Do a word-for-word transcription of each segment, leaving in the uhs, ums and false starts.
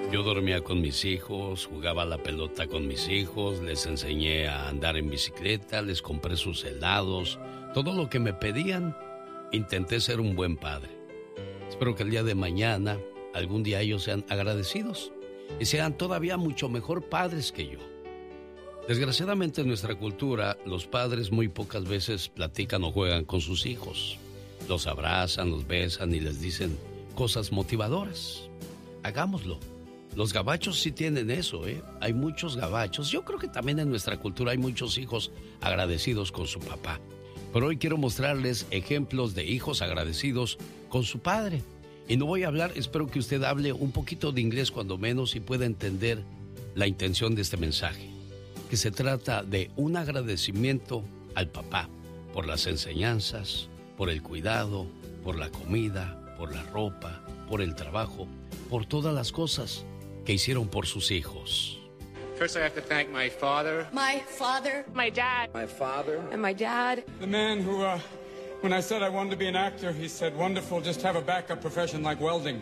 Yo dormía con mis hijos, jugaba a la pelota con mis hijos, les enseñé a andar en bicicleta, les compré sus helados, todo lo que me pedían. Intenté ser un buen padre. Espero que el día de mañana, algún día ellos sean agradecidos y sean todavía mucho mejor padres que yo. Desgraciadamente en nuestra cultura, los padres muy pocas veces platican o juegan con sus hijos. Los abrazan, los besan y les dicen cosas motivadoras. Hagámoslo. Los gabachos sí tienen eso, ¿eh? Hay muchos gabachos. Yo creo que también en nuestra cultura hay muchos hijos agradecidos con su papá. Pero hoy quiero mostrarles ejemplos de hijos agradecidos con su padre. Y no voy a hablar, espero que usted hable un poquito de inglés cuando menos y pueda entender la intención de este mensaje. Que se trata de un agradecimiento al papá por las enseñanzas, por el cuidado, por la comida, por la ropa, por el trabajo, por todas las cosas que hicieron por sus hijos. First, I have to thank my father. My father. My dad. My father. And my dad. The man who, uh, when I said I wanted to be an actor, he said, wonderful, just have a backup profession like welding.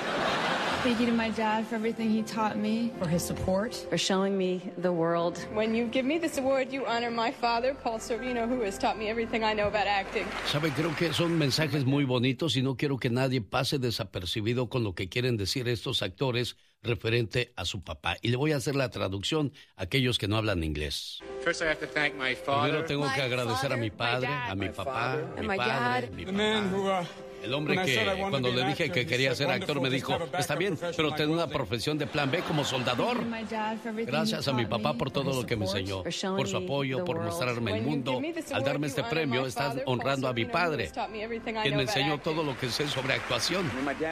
Thank you to my dad for everything he taught me. For his support. For showing me the world. When you give me this award, you honor my father, Paul Sorvino, who has taught me everything I know about acting. Sabe, creo que son mensajes muy bonitos y no quiero que nadie pase desapercibido con lo que quieren decir estos actores referente a su papá. Y le voy a hacer la traducción a aquellos que no hablan inglés. First, I have to thank my father. Primero tengo My que agradecer father, a mi padre, my dad, a mi my papá, father, mi my padre, dad. mi The man who, papá. uh, El hombre when I que said I wanted cuando to be le an dije actor, que he quería said, ser actor me wonderful, dijo, just have a está backup bien, profession pero like ten una welding. profesión de plan B como soldador. Thank you to my dad for everything Gracias he a mi taught papá me. por todo lo que me enseñó, por su apoyo, por mostrarme el mundo. Al darme este premio, estás honrando a mi padre, quien me enseñó todo lo que sé sobre actuación.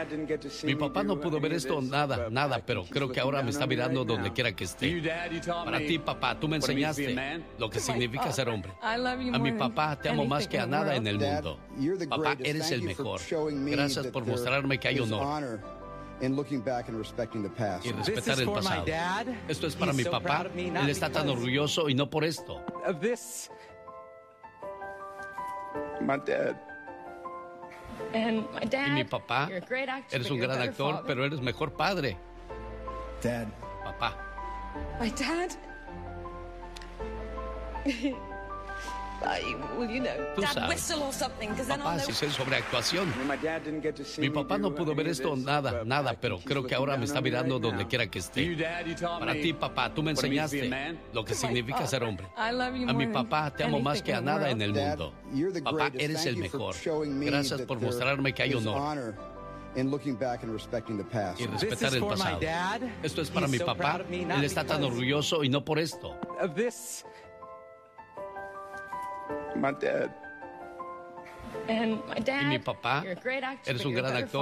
Mi papá no pudo ver esto, nada, nada, pero creo que ahora me está mirando donde quiera que esté. Para ti, papá, tú me enseñaste lo que significa ser hombre. I love you A more mi than papá te amo más anything que a in the nada world. en el mundo. Papá, eres el mejor. Gracias por mostrarme que hay honor in looking back and respecting the past. y respetar el pasado. Esto es para mi papá. Él está tan orgulloso y no por esto. Of this. My dad. And my dad. Y mi papá, You're a great actor, eres but un you're a gran better actor, father. pero eres mejor padre. Dad, Papá, My dad? I, well, you know. tú Dad, sabes. whistle or something, because then I'll Papá, know. si sé sobre actuación. My dad didn't get to see Mi me papá no do pudo any ver of esto, this, nada, but I nada, think pero he's creo que looking ahora me down está on me mirando right donde now. quiera que esté. Dad, you taught Para me ti, papá, tú me what it means to be a enseñaste man. lo que significa ser hombre. I love you A mi more than papá te amo más anything que a in the nada world. en el Dad, mundo. you're the Papá, greatest. eres Thank el you for mejor. showing me Gracias that por there mostrarme que hay is honor honor in looking back and respecting the past. y respetar el pasado. Esto es para mi papá. Él está tan orgulloso y no por esto. Of this. My dad. And my dad. Y mi papá, You're a great actor, eres but un you're a gran better actor.